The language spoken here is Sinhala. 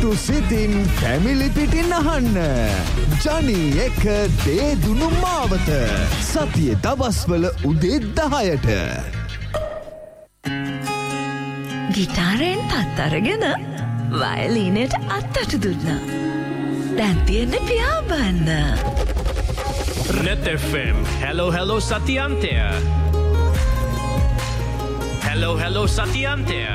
ඔට්ටු සිතින් ෆැමිලි පිටින් අහන්න. ජනී එක දේදුනු මාවත. සතිය දවස්වල උදේ 10ට. ගිටාරයෙන් පත් අරගෙන වයලීනයට අත්තට දුන්නා. දැන් තියෙන්නේ පියාඹන්න. Net FM. Hello Satyantya. Hello Satyantya.